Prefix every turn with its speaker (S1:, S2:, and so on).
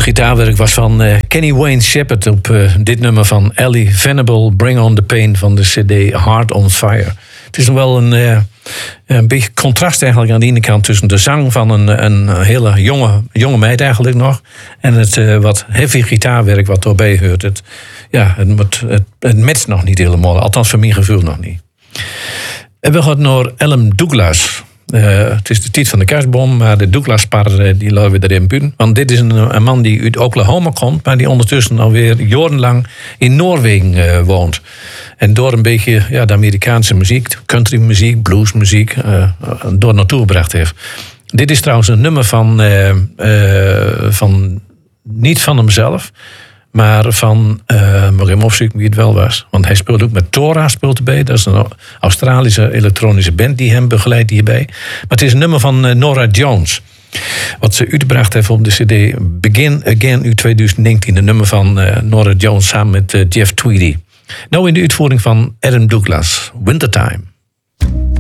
S1: gitaarwerk was van Kenny Wayne Shepherd op dit nummer van Ellie Venable, Bring on the Pain van de CD Heart on Fire. Het is nog wel een beetje contrast eigenlijk aan de ene kant tussen de zang van een hele jonge meid eigenlijk nog en het wat heavy gitaarwerk wat erbij hoort. Het matcht nog niet helemaal, althans voor mijn gevoel nog niet. En we gaan naar Ellen Douglas. Het is de tijd van de kerstboom, maar de Douglas-par die laten we erin buiten. Want dit is een man die uit Oklahoma komt, maar die ondertussen alweer jarenlang in Noorwegen woont. En door een beetje de Amerikaanse muziek, countrymuziek, bluesmuziek, door naartoe gebracht heeft. Dit is trouwens een nummer van niet van hemzelf, maar van, mag ik hem opzoeken wie het wel was. Want hij speelt ook met Tora, speelt erbij. Dat is een Australische elektronische band die hem begeleidt hierbij. Maar het is een nummer van Norah Jones. Wat ze uitgebracht heeft op de CD Begin Again uit 2019. Een nummer van Norah Jones samen met Jeff Tweedy. Nou in de uitvoering van Adam Douglas, Wintertime.